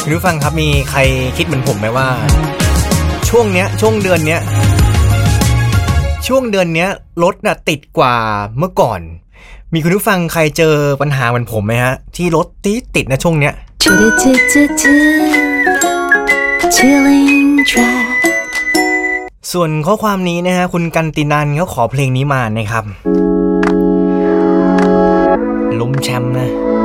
คุณผู้ฟังครับมีใครคิดเหมือนผมไหมว่าช่วงเดือนเนี้ยรถน่ะติดกว่าเมื่อก่อนมีคุณผู้ฟังใครเจอปัญหาเหมือนผมไหมฮะที่รถติดนะช่วงเนี้ยส่วนข้อความนี้นะฮะคุณกันตินันเขาขอเพลงนี้มานะครับล้มแชมป์นะ